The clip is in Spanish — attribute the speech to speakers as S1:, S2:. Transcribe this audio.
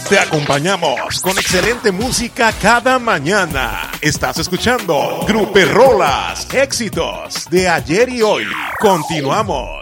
S1: Te acompañamos con excelente música cada mañana. Estás escuchando Grupo Rolas, éxitos de ayer y hoy. Continuamos.